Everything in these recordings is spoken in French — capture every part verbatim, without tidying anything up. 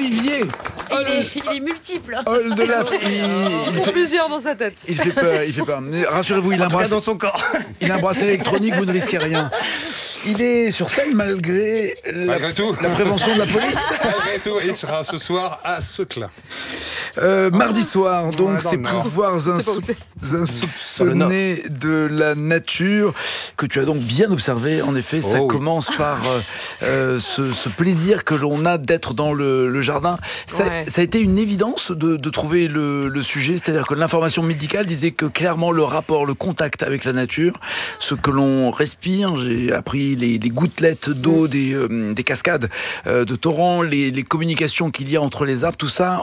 Olivier. Il est, il est multiple. Oldelaf. Il, Ils il sont fait, plusieurs dans sa tête. il fait peur, il fait peur. Mais rassurez-vous, il a un bracelet dans son corps. Il a un bracelet électronique, vous ne risquez rien. Il est sur scène malgré la, Malgré tout. la prévention de la police. Malgré tout, il sera ce soir à Seclin. Euh, mardi soir, donc, Ouais, dans ces le Nord. pouvoirs insou- insoupçonnés de la nature que tu as donc bien observé. En effet, ça Oh oui. commence par euh, euh, ce, ce plaisir que l'on a d'être dans le, le jardin. Ça, Ouais. ça a été une évidence de, de trouver le, le sujet, c'est-à-dire que l'information médicale disait que clairement le rapport, le contact avec la nature, ce que l'on respire, j'ai appris les, les gouttelettes d'eau des, euh, des cascades, euh, de torrents, les, les communications qu'il y a entre les arbres, tout ça,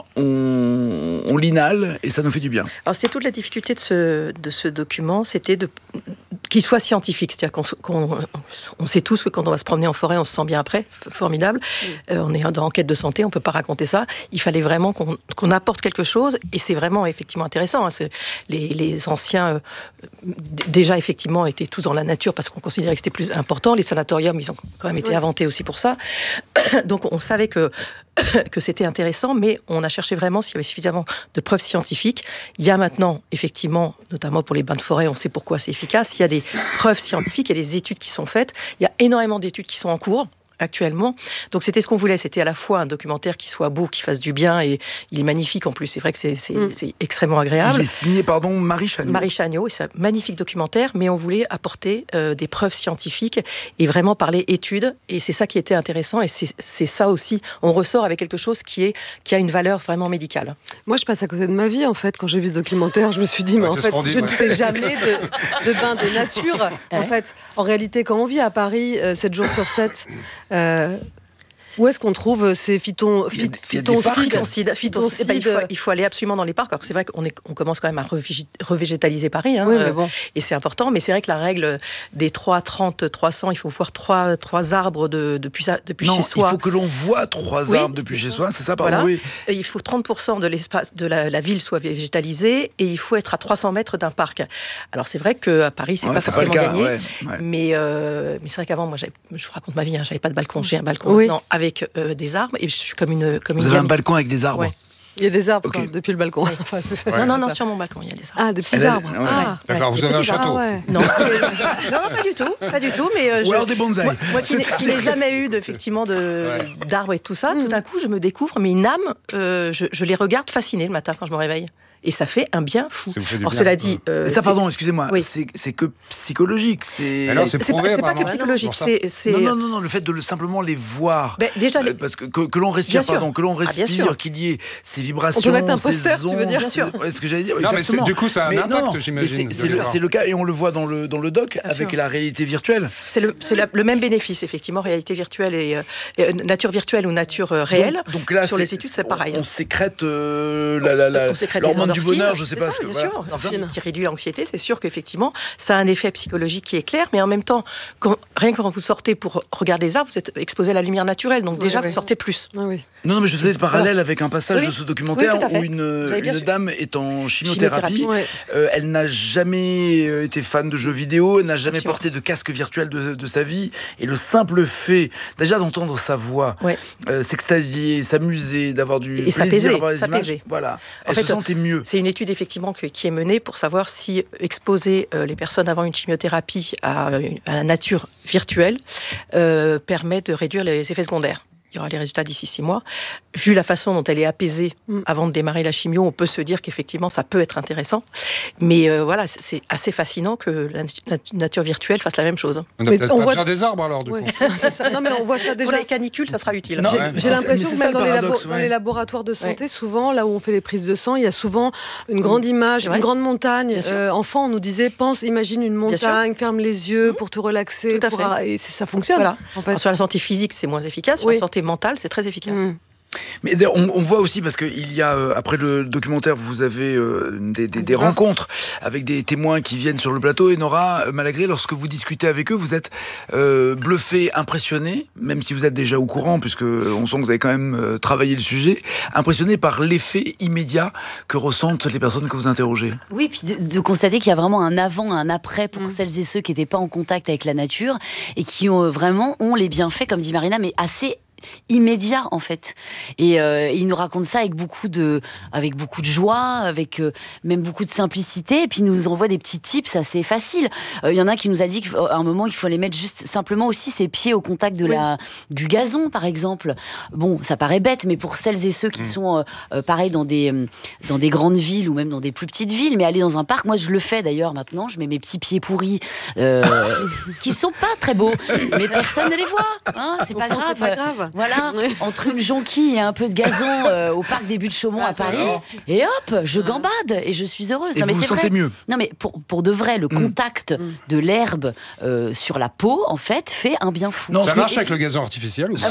on, on l'inhale et ça nous fait du bien. Alors c'est toute la difficulté de ce, de ce document, c'était de qu'il soit scientifique, c'est-à-dire qu'on, qu'on on sait tous que quand on va se promener en forêt, on se sent bien après, f- formidable. Euh, on est dans enquête de santé, on peut pas raconter ça. Il fallait vraiment qu'on, qu'on apporte quelque chose, et c'est vraiment effectivement intéressant. Hein. C'est, les, les anciens, euh, d- déjà effectivement, étaient tous dans la nature parce qu'on considérait que c'était plus important. Les sanatoriums, ils ont quand même été Oui. inventés aussi pour ça. Donc on savait que que c'était intéressant, mais on a cherché vraiment s'il y avait suffisamment de preuves scientifiques. Il y a maintenant, effectivement, notamment pour les bains de forêt, on sait pourquoi c'est efficace. Il y a des preuves scientifiques, il y a des études qui sont faites. Il y a énormément d'études qui sont en cours actuellement. Donc c'était ce qu'on voulait, c'était à la fois un documentaire qui soit beau, qui fasse du bien, et il est magnifique en plus. C'est vrai que c'est, c'est, Mm. c'est extrêmement agréable. Il est signé, pardon, Marie Chagnot. Marie Chagnot, et c'est un magnifique documentaire, mais on voulait apporter euh, des preuves scientifiques et vraiment parler études, et c'est ça qui était intéressant, et c'est, c'est ça aussi, on ressort avec quelque chose qui, est, qui a une valeur vraiment médicale. Moi, je passe à côté de ma vie, en fait, quand j'ai vu ce documentaire. Je me suis dit, mais Ouais, en c'est ce fait, qu'on dit, je ne ouais. fais jamais de, de bain de nature. En fait, en réalité, quand on vit à Paris, euh, sept jours sur sept, euh, où est-ce qu'on trouve ces phyton, Il y a phy- des- il y a des parcs. phytoncides Phytoncide, phytoncide, eh ben, il, faut, il faut aller absolument dans les parcs. Alors que c'est vrai qu'on est, on commence quand même à revég- revégétaliser Paris, hein, Oui, euh, mais bon. et c'est important. Mais c'est vrai que la règle des trois, trente, trois cents, il faut voir trois, trois arbres de, depuis, sa- depuis Non, chez soi. il faut que l'on voit trois Oui. arbres depuis chez soi, c'est ça, pardon, Voilà. oui. Et il faut trente pour cent de l'espace de la, la ville soit végétalisé, et il faut être à trois cents mètres d'un parc. Alors c'est vrai qu'à Paris, c'est Ouais, pas c'est forcément pas le cas, gagné. ouais, ouais. Mais, euh, mais c'est vrai qu'avant, moi, j'avais, je vous raconte ma vie, hein, j'avais pas de balcon, j'ai un balcon Oui. maintenant avec euh, des arbres, et je suis comme une comme Vous une avez un gamine. balcon avec des arbres. Ouais. Il y a des arbres Ok. quoi, depuis le balcon. Enfin, c'est- Non, non, non, ça. sur mon balcon, il y a des arbres. Ah, des petits Elle a- arbres. ouais. Ah. D'accord, Ouais, vous des avez un petits arbres. château. Ah ouais. Non, c'est- non, non, pas du tout, pas du tout. Mais euh, Ou je, alors des bonsaïs. moi, moi qui, n'ai, qui n'ai jamais eu de, effectivement de, Ouais. d'arbres et tout ça, Mm. tout d'un coup, je me découvre, mais une âme, euh, je, je les regarde fascinée le matin quand je me réveille. Et ça fait un bien fou. Ça vous fait du Alors bien. cela dit, euh, Mais ça, c'est- pardon, excusez-moi, Oui. c'est, c'est que psychologique. C'est... Mais non, c'est c'est, pas, prouvé, c'est pas que apparemment. psychologique, Pour ça. c'est, c'est Non, non, non, non, le fait de le, simplement les voir. Ben, déjà les- Euh, Parce que, que, que l'on respire, Bien sûr. pardon, que l'on Ah, bien respire, sûr. qu'il y ait ces vibrations. On peut mettre un ces poster, tu veux ondes, dire Bien sûr. c'est- ouais, ce que j'allais dire. Non, mais c'est- exactement. du coup, ça a un Mais impact, non, non, j'imagine, mais de C'est, c'est les le, voir. c'est le cas, et on le voit dans le, dans le doc, Bien avec sûr. la réalité virtuelle. c'est, le, c'est la- le même bénéfice, effectivement, réalité virtuelle et, euh, et, euh, nature virtuelle ou nature euh, réelle. Donc, donc là, Sur c'est- les études, c'est on- pareil. On, sécrète euh, la, la, la, On sécrète des l'hormone du endorphines. bonheur, je sais C'est pas ça, ce que. bien voilà. sûr, C'est ça. endorphines qui réduit l'anxiété, c'est sûr qu'effectivement, ça a un effet psychologique qui est clair, mais en même temps, quand, rien que quand vous sortez pour regarder les arbres, vous êtes exposé à la lumière naturelle, donc Ouais, déjà, ouais. vous sortez plus. Ah oui. Non, non, mais je faisais le parallèle avec un passage Oui. de ce documentaire Oui, tout à fait. où une, Vous avez bien une su. dame est en chimiothérapie. Chimiothérapie. Ouais. Euh, elle n'a jamais euh, été fan de jeux vidéo, elle n'a jamais Bien sûr. porté de casque virtuel de, de sa vie. Et le simple fait, déjà d'entendre sa voix, Ouais. euh, s'extasier, s'amuser, d'avoir du Et plaisir s'apaiser, à voir les images, s'apaiser. voilà. En Elle fait, se sentait mieux. C'est une étude effectivement que- qui est menée pour savoir si exposer euh, les personnes avant une chimiothérapie à, euh, à la nature virtuelle euh, permet de réduire les effets secondaires. Il y aura les résultats d'ici six mois. Vu la façon dont elle est apaisée Mm. avant de démarrer la chimio, on peut se dire qu'effectivement, ça peut être intéressant. Mais euh, voilà, c'est- c'est assez fascinant que la nat- nature virtuelle fasse la même chose. On a Mais peut-être on pas voit- besoin des arbres alors, du Ouais. coup. C'est ça. Non, mais on voit ça Pour déjà. les canicules, ça sera utile. Non, J'ai ouais, mais j'ai c'est- l'impression mais que c'est ça même dans le les, paradoxe, labo- dans ouais. les laboratoires de santé, souvent, là où on fait les prises de sang, il y a souvent une grande image, C'est vrai. une grande montagne. Bien sûr. Euh, enfant, on nous disait, pense, imagine une Bien sûr. montagne, ferme les yeux pour te relaxer. Tout à pour fait. ar- Et c'est- ça fonctionne, Voilà. en fait. Alors, sur la santé physique, c'est moins efficace. Sur Oui. la santé mentale, c'est très efficace. Mm. Mais d'ailleurs, on, on voit aussi, parce qu'il y a, euh, après le documentaire, vous avez euh, des, des- des rencontres avec des témoins qui viennent sur le plateau. Et Nora Malagré, lorsque vous discutez avec eux, vous êtes euh, bluffé, impressionné, même si vous êtes déjà au courant, puisque on sent que vous avez quand même euh, travaillé le sujet, impressionné par l'effet immédiat que ressentent les personnes que vous interrogez. Oui, puis de, de constater qu'il y a vraiment un avant, un après pour Mm. celles et ceux qui n'étaient pas en contact avec la nature et qui ont, euh, vraiment ont les bienfaits, comme dit Marina, mais assez immédiat en fait. Et euh, il nous raconte ça avec beaucoup de, avec beaucoup de joie, avec euh, même beaucoup de simplicité. Et puis il nous envoie des petits tips assez faciles. Il euh, y en a un qui nous a dit qu'à un moment il fallait mettre juste simplement aussi ses pieds au contact de oui. la du gazon par exemple. Bon, ça paraît bête, mais pour celles et ceux qui mmh. sont euh, euh, pareil dans des euh, dans des grandes villes ou même dans des plus petites villes, mais aller dans un parc, moi je le fais d'ailleurs maintenant. Je mets mes petits pieds pourris euh, qui sont pas très beaux, mais personne ne les voit. Hein, c'est pas, grave. pas grave. Voilà, entre une jonquille et un peu de gazon euh, au parc des Buttes-Chaumont ah, à Paris, alors. Et hop, je gambade et je suis heureuse. Et non, vous mais vous sentez vrai. mieux. Non mais pour pour de vrai, le mmh. contact mmh. de l'herbe euh, sur la peau, en fait, fait un bien fou. Non, ça marche avec le gazon artificiel ou pas?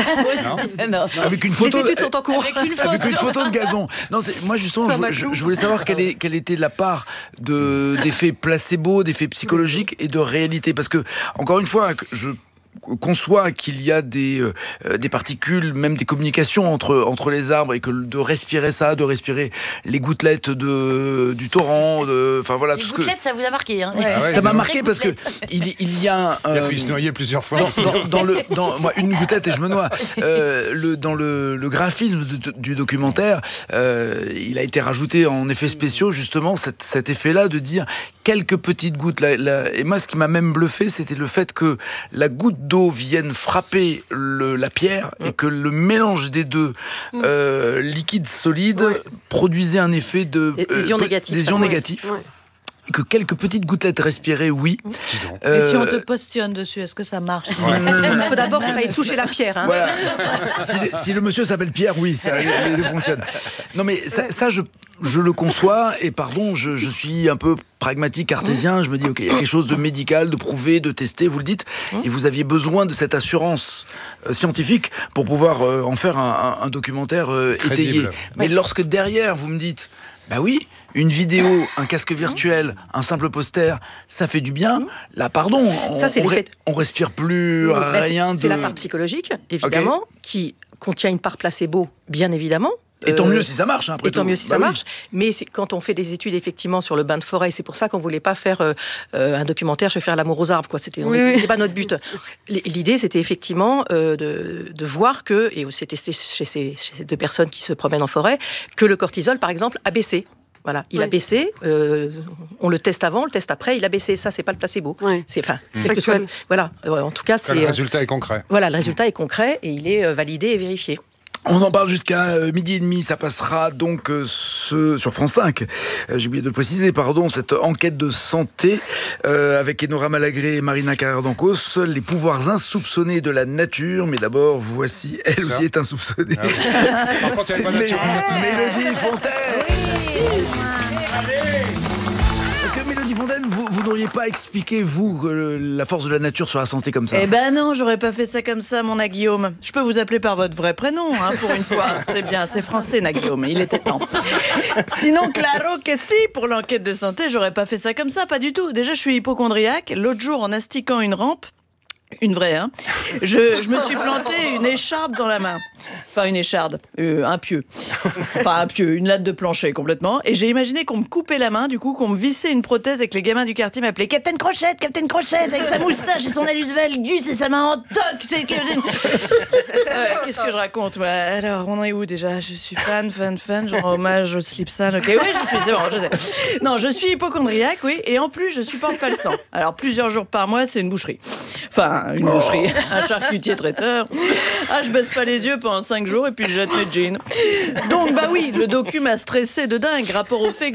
non, non, non. Avec une photo. Les études sont en cours. Avec une photo, avec une photo de gazon. Non, c'est, moi justement, je, je, je voulais savoir quelle, est, quelle était la part de d'effets placebo, d'effets psychologiques et de réalité, parce que encore une fois, je conçoit qu'il y a des, euh, des particules, même des communications entre, entre les arbres, et que de respirer ça, de respirer les gouttelettes de, du torrent, enfin voilà. Les tout gouttelettes, ce que... ça vous a marqué, hein. Ouais. Ah ouais, ça m'a marqué parce que il, il y a un, il a fallu se noyer plusieurs fois. Dans, dans, dans le, dans, moi, une gouttelette et je me noie. Euh, le, dans le, le graphisme de, du documentaire, euh, il a été rajouté en effets spéciaux justement cet, cet effet-là de dire quelques petites gouttes. Là, là, et moi, ce qui m'a même bluffé, c'était le fait que la goutte d'eau vienne frapper le, la pierre mmh. et que le mélange des deux mmh. euh, liquides solides ouais. produisait un effet de euh, des ions négatifs. Des ions ouais. négatifs. Ouais. Que quelques petites gouttelettes respirées, oui. Euh... Et si on te postillonne dessus, est-ce que ça marche? ouais. Il faut d'abord que ça ait touché la pierre. Hein. Voilà. si, si le monsieur s'appelle Pierre, oui, ça les, les deux fonctionnent. Non mais ça, ça je, je le conçois, et pardon, je, je suis un peu pragmatique, cartésien, je me dis, ok, il y a quelque chose de médical, de prouvé, de testé, vous le dites, et vous aviez besoin de cette assurance euh, scientifique pour pouvoir euh, en faire un, un, un documentaire euh, étayé. Mais ouais. lorsque derrière, vous me dites, bah oui, une vidéo, un casque virtuel, un simple poster, ça fait du bien. Là, pardon, on, ça, c'est on, ré- on respire plus oui, rien c'est, de... C'est la part psychologique, évidemment, okay. qui contient une part placebo, bien évidemment. Et tant mieux si ça marche, hein, après Et tant tout. mieux si bah ça oui. marche. Mais c'est, quand on fait des études, effectivement, sur le bain de forêt, c'est pour ça qu'on ne voulait pas faire euh, un documentaire, je vais faire l'amour aux arbres, quoi. C'était, oui, c'était oui. pas notre but. L'idée, c'était effectivement euh, de, de voir que, et c'était chez ces, chez ces deux personnes qui se promènent en forêt, que le cortisol, par exemple, a baissé. Voilà, il oui. a baissé. Euh, on le teste avant, on le teste après. Il a baissé. Ça, c'est pas le placebo. Oui. C'est enfin, mmh. soit, voilà. En tout cas, c'est. Le résultat est concret. Voilà, le résultat est concret et il est validé et vérifié. On en parle jusqu'à euh, midi et demi, ça passera donc euh, ce, sur France cinq. Euh, j'ai oublié de le préciser, pardon, cette enquête de santé euh, avec Enora Malagré et Marina Carrère-Dancos, les pouvoirs insoupçonnés de la nature. Mais d'abord, voici, elle ça. aussi est insoupçonnée. Ah oui. Par contre, c'est pas nature. Mélodie Fontaine. Oui. Parce que Mélodie Fontaine, vous, vous n'auriez pas expliqué, vous, euh, la force de la nature sur la santé comme ça? Eh ben non, j'aurais pas fait ça comme ça, mon Guillaume. Je peux vous appeler par votre vrai prénom, hein, pour une fois. C'est bien, c'est français, Guillaume. Il était temps. Sinon, claro que si, pour l'enquête de santé, j'aurais pas fait ça comme ça, pas du tout. Déjà, je suis hypocondriaque. L'autre jour, en astiquant une rampe, une vraie, hein. Je, je me suis planté une écharpe dans la main. Enfin, une écharde, euh, un pieu. Enfin, un pieu, une latte de plancher, complètement. Et j'ai imaginé qu'on me coupait la main, du coup, qu'on me vissait une prothèse et que les gamins du quartier m'appelaient Captain Crochette, Captain Crochette, avec sa moustache et son alus valgus et sa main en toc. C'est que... euh, qu'est-ce que je raconte, moi? Alors, on en est où, déjà? Je suis fan, fan, fan, genre hommage au slip sale. Ok, oui, je suis, c'est bon, je sais. Non, je suis hypocondriaque, oui, et en plus, je supporte pas le sang. Alors, plusieurs jours par mois, c'est une boucherie. Enfin, une boucherie, oh. un charcutier traiteur. Ah, je baisse pas les yeux pendant cinq jours et puis je jette mes jeans. Donc, bah oui, le docu m'a stressé de dingue, rapport au fait que